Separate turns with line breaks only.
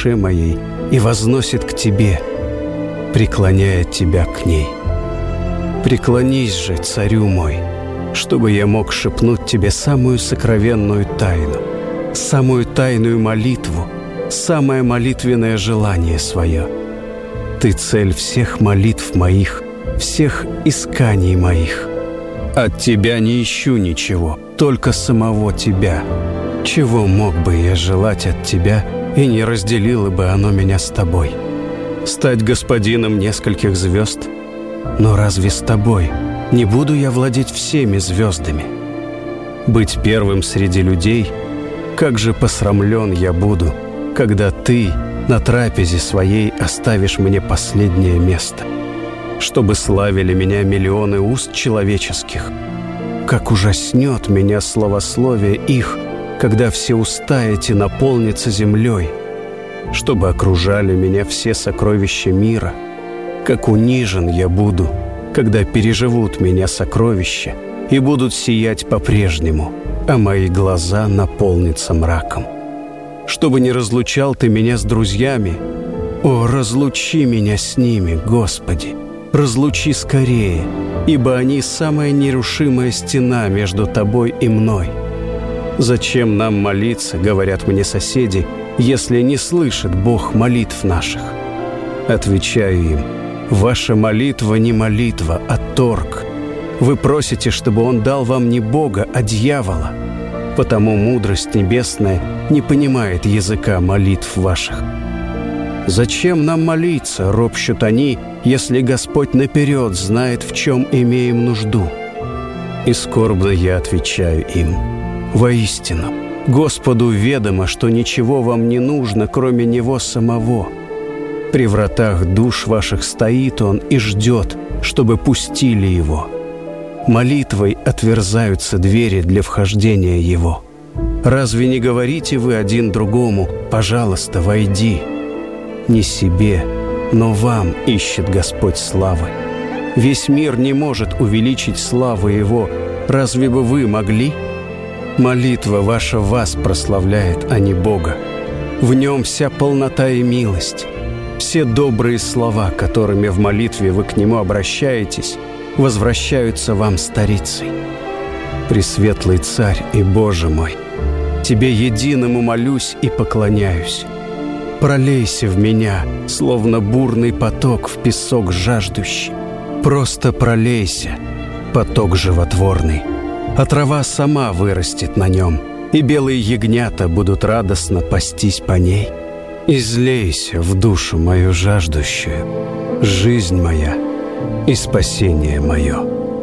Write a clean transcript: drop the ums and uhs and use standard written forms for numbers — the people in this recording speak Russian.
душе моей и возносит к Тебе, преклоняя Тебя к ней. Преклонись же, Царю мой, чтобы я мог шепнуть Тебе самую сокровенную тайну, самую тайную молитву, самое молитвенное желание свое. Ты цель всех молитв моих, всех исканий моих. От Тебя не ищу ничего, только самого Тебя. Чего мог бы я желать от Тебя, и не разделило бы оно меня с Тобой? Стать господином нескольких звезд? Но разве с Тобой не буду я владеть всеми звездами? Быть первым среди людей? Как же посрамлен я буду, когда Ты на трапезе своей оставишь мне последнее место, чтобы славили меня миллионы уст человеческих. Как ужаснет меня славословие их, когда все уста эти наполнятся землей, чтобы окружали меня все сокровища мира. Как унижен я буду, когда переживут меня сокровища и будут сиять по-прежнему, а мои глаза наполнятся мраком. Чтобы не разлучал Ты меня с друзьями, о, разлучи меня с ними, Господи, разлучи скорее, ибо они самая нерушимая стена между Тобой и мной. Зачем нам молиться, говорят мне соседи, если не слышит Бог молитв наших? Отвечаю им: ваша молитва не молитва, а торг. Вы просите, чтобы Он дал вам не Бога, а дьявола. Потому мудрость небесная не понимает языка молитв ваших. Зачем нам молиться, ропщут они, если Господь наперед знает, в чем имеем нужду? И скорбно я отвечаю им: воистину, Господу ведомо, что ничего вам не нужно, кроме Него самого. При вратах душ ваших стоит Он и ждет, чтобы пустили Его. Молитвой отверзаются двери для вхождения Его. Разве не говорите вы один другому: пожалуйста, войди? Не себе, но вам ищет Господь славы. Весь мир не может увеличить славы Его. Разве бы вы могли? Молитва ваша вас прославляет, а не Бога. В Нем вся полнота и милость. Все добрые слова, которыми в молитве вы к Нему обращаетесь, возвращаются вам старицей. Пресветлый Царь и Боже мой, Тебе единому молюсь и поклоняюсь. Пролейся в меня, словно бурный поток в песок жаждущий. Просто пролейся, поток животворный, а трава сама вырастет на нем, и белые ягнята будут радостно пастись по ней. Излейся в душу мою жаждущую, жизнь моя и спасение мое.